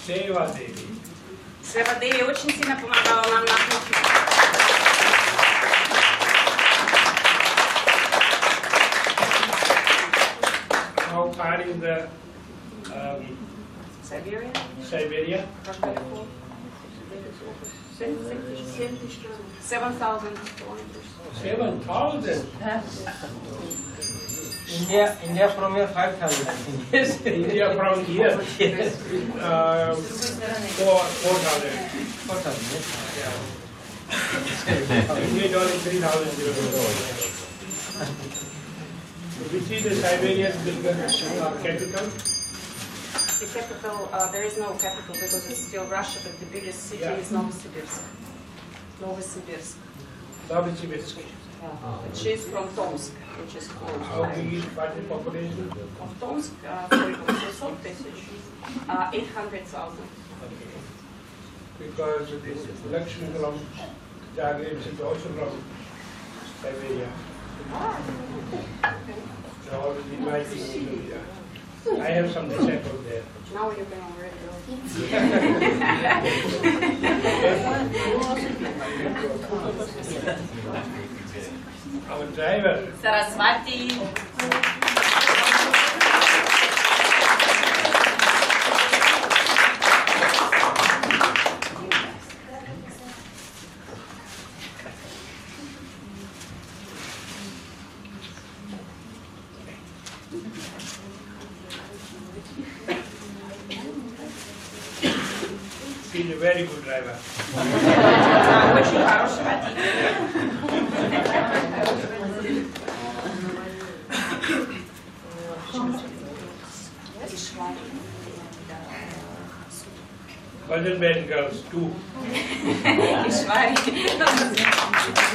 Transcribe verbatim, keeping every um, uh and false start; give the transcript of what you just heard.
Seva Devi. Seva Devi очень сильно помогала нам на кухне. How far is the um, Siberia? Siberia? Seven thousand kilometers. Seven thousand? India, India from here five thousand. Yes, India from here. Yes. Uh, four, four thousand. Four thousand. Yes. Yeah. India dollar three thousand euros. Which is the Siberian biggest uh, capital? The capital, uh, there is no capital because it's still Russia, but the biggest city Yeah. is Novosibirsk. Novosibirsk. Novosibirsk. Which is from Tomsk, which is close. How big is what is population? Of Tomsk, uh, for шестьсот тысяч, uh, eight hundred thousand. Okay. Because this Lakshmi from Zagreb is also from Siberia. So always inviting me to yeah. I have some disciples there. Now you can already go. Our driver. Saraswati. He's a very good driver. Очень хороший водитель. Bhajan band girls too. Ishwari.